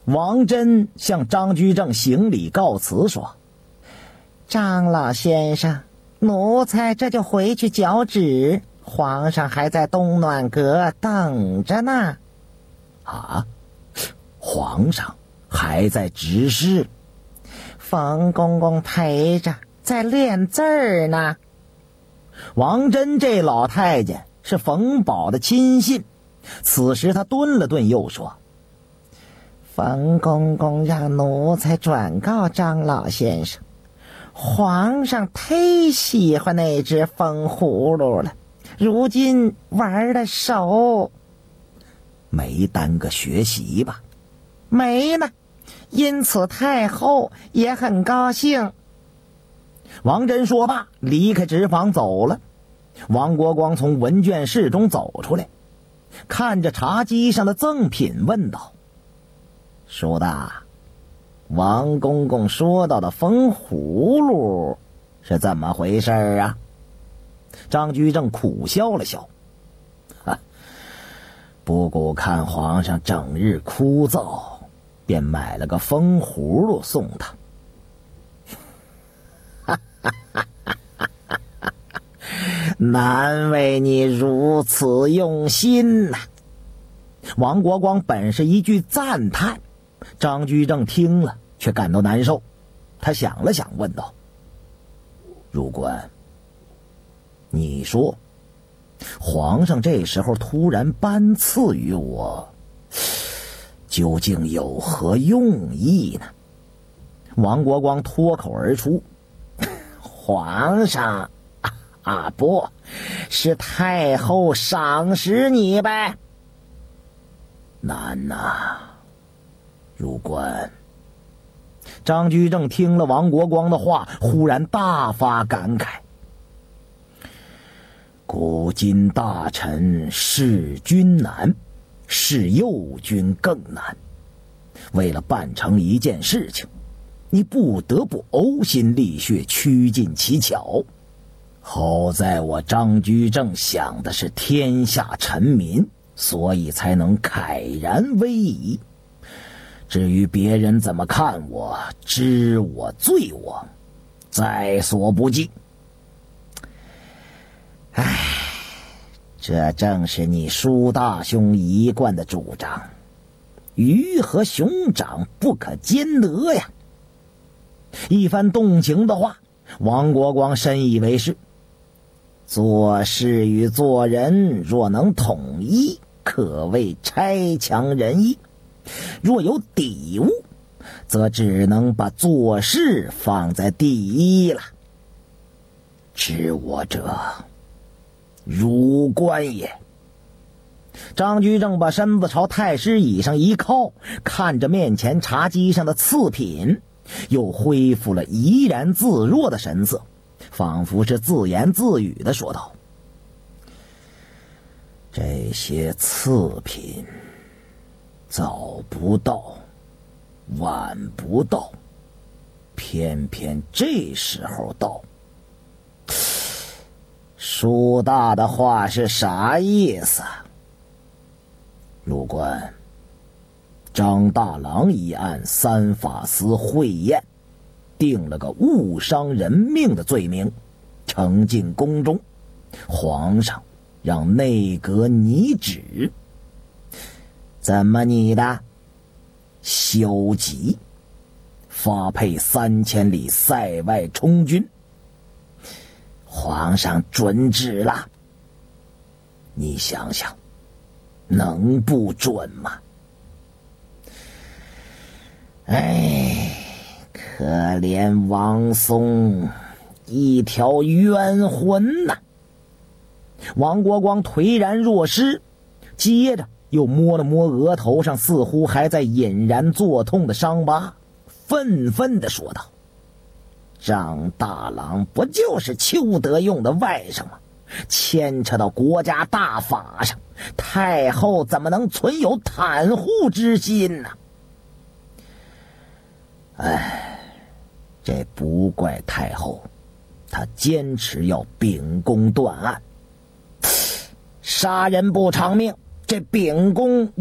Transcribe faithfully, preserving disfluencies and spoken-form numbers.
王真向张居正行礼告辞说：张老先生，奴才这就回去交旨，皇上还在东暖阁等着呢。 啊，皇上还在执事？ 冯公公陪着在练字儿呢。王真这老太监是冯保的亲信，此时他顿了顿又说：冯公公让奴才转告张老先生，皇上忒喜欢那只风葫芦了，如今玩的熟。 没耽搁学习吧？ 没呢，因此太后也很高兴。王真说罢，离开纸坊走了。王国光从文卷室中走出来，看着茶几上的赠品问道：叔大，王公公说到的风葫芦是怎么回事啊？张居正苦笑了笑：哈，不顾看皇上整日枯燥，便买了个风葫芦送他。难为你如此用心呐、啊！王国光本是一句赞叹，张居正听了却感到难受。他想了想，问道：入关，你说皇上这时候突然颁赐于我，究竟有何用意呢？王国光脱口而出：皇上啊，不是太后赏识你呗。难呐，入关。张居正听了王国光的话，忽然大发感慨：古今大臣弑君难，弑幼君更难。为了办成一件事情，你不得不呕心沥血，趋尽其巧。好在我张居正想的是天下臣民，所以才能慨然威仪。至于别人怎么看我，知我罪我，在所不计。唉，这正是你舒大兄一贯的主张，鱼和熊掌不可兼得呀。一番动情的话，王国光深以为是。做事与做人若能统一，可谓差强人意；若有底物，则只能把做事放在第一了。知我者，汝官也。张居正把身子朝太师椅上一靠，看着面前茶几上的赐品，又恢复了怡然自若的神色，仿佛是自言自语地说道：这些次品早不到，晚不到，偏偏这时候到。舒大的话是啥意思？入关，张大郎一案三法司会验，定了个误伤人命的罪名，呈进宫中，皇上让内阁拟旨。怎么拟的？修己，发配三千里塞外充军。皇上准旨了，你想想，能不准吗？哎，可怜王松一条冤魂呐！王国光颓然若失，接着又摸了摸额头上似乎还在隐然作痛的伤疤，愤愤地说道：张大郎不就是邱德用的外甥吗？牵扯到国家大法上，太后怎么能存有袒护之心呢？哎，这不怪太后，她坚持要秉公断案。杀人不偿命，这秉公